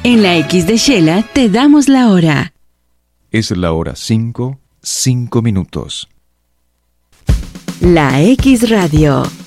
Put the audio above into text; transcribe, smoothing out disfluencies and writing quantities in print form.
En la X de Shela te damos la hora. Es la hora 5:05. La X Radio.